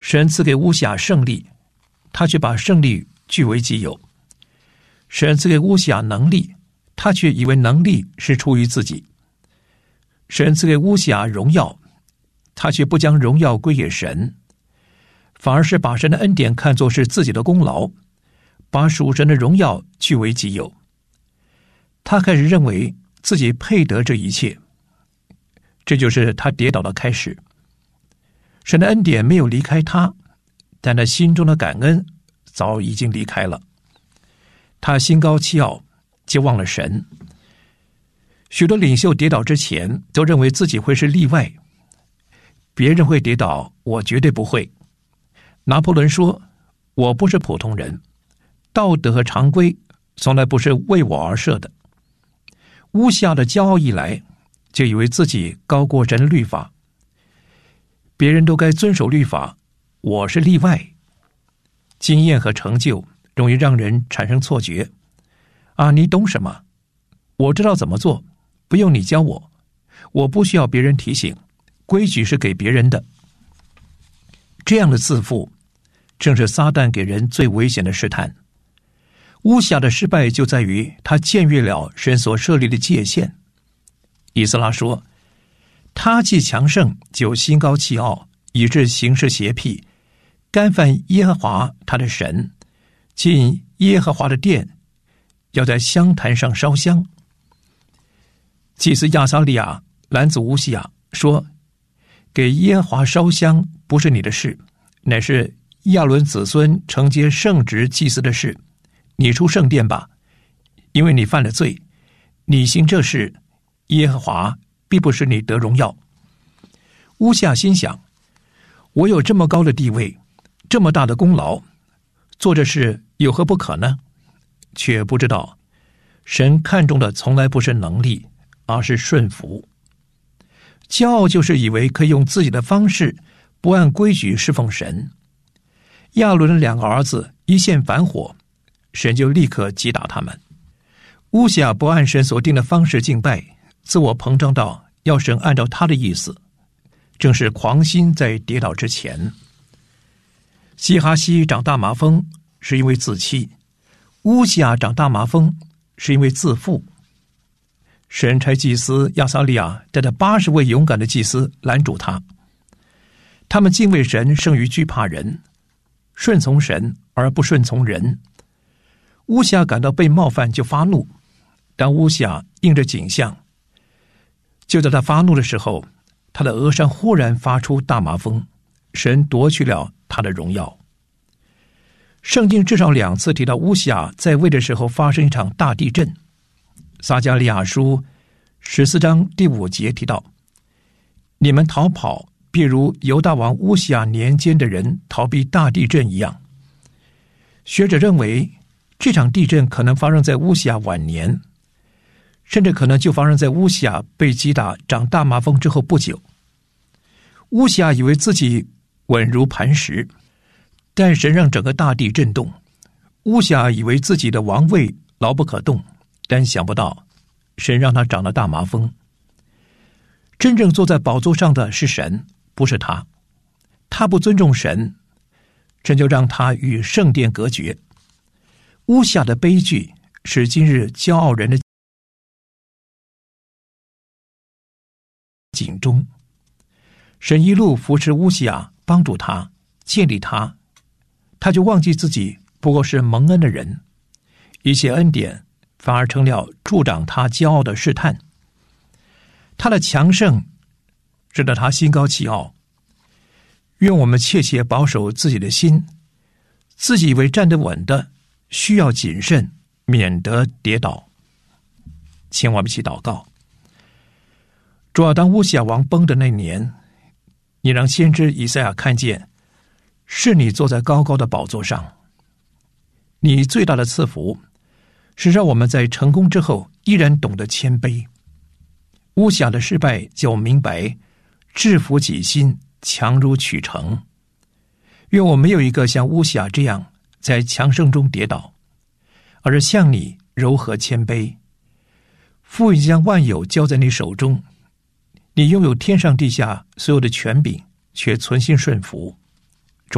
神赐给乌西亚胜利，他却把胜利据为己有；神赐给乌西亚能力，他却以为能力是出于自己；神赐给乌西亚荣耀，他却不将荣耀归给神，反而是把神的恩典看作是自己的功劳，把属神的荣耀据为己有。他开始认为自己配得这一切，这就是他跌倒的开始。神的恩典没有离开他，但他心中的感恩早已经离开了。他心高气傲，就忘了神。许多领袖跌倒之前都认为自己会是例外，别人会跌倒，我绝对不会。拿破仑说，我不是普通人，道德和常规从来不是为我而设的。乌西亚的骄傲一来，就以为自己高过神的律法，别人都该遵守律法，我是例外。经验和成就容易让人产生错觉。你懂什么？我知道怎么做，不用你教我，我不需要别人提醒，规矩是给别人的。这样的自负，正是撒旦给人最危险的试探。乌西亚的失败就在于他僭越了神所设立的界限。以斯拉说，他既强盛，就心高气傲，以致行事邪僻，干犯耶和华他的神，进耶和华的殿，要在香坛上烧香。祭司亚撒利亚拦阻乌西亚说，给耶和华烧香不是你的事，乃是亚伦子孙承接圣职祭司的事，你出圣殿吧，因为你犯了罪，你行这事，耶和华必不使你得荣耀。乌西亚心想，我有这么高的地位，这么大的功劳，做这事有何不可呢？却不知道神看重的从来不是能力，而是顺服。骄傲就是以为可以用自己的方式，不按规矩侍奉神。亚伦的2个儿子一现反火，神就立刻击打他们。乌西亚不按神所定的方式敬拜，自我膨胀到要神按照他的意思，正是狂心在跌倒之前。西哈西长大麻风是因为自欺，乌西亚长大麻风是因为自负。神差祭司亚撒利亚带着80位勇敢的祭司拦住他，他们敬畏神胜于惧怕人，顺从神而不顺从人。乌西亚感到被冒犯就发怒，但乌西亚应着景象，就在他发怒的时候，他的额上忽然发出大麻风，神夺去了他的荣耀。圣经至少2次提到乌西亚在位的时候发生一场大地震。撒迦利亚书14章第5节提到，你们逃跑，必如犹大王乌西亚年间的人逃避大地震一样。学者认为，这场地震可能发生在乌西亚晚年，甚至可能就发生在乌西亚被击打长大麻风之后不久。乌西亚以为自己稳如磐石，但神让整个大地震动。乌西亚以为自己的王位牢不可动，但想不到神让他长了大麻风。真正坐在宝座上的是神，不是他。他不尊重神，神就让他与圣殿隔绝。乌西亚的悲剧是今日骄傲人的警钟。神一路扶持乌西亚，帮助他，建立他，他就忘记自己不过是蒙恩的人，一切恩典反而成了助长他骄傲的试探。他的强盛使得他心高气傲。愿我们切切保守自己的心，自己以为站得稳的，需要谨慎，免得跌倒。请我们一起祷告。主啊，当乌西亚王崩的那年，你让先知以赛亚看见，是你坐在高高的宝座上。你最大的赐福是让我们在成功之后依然懂得谦卑。乌西亚的失败叫我明白，制服己心，强如取成。愿我没有一个像乌西亚这样在强盛中跌倒，而是像你柔和谦卑。父已将万有交在你手中，你拥有天上地下所有的权柄，却存心顺服。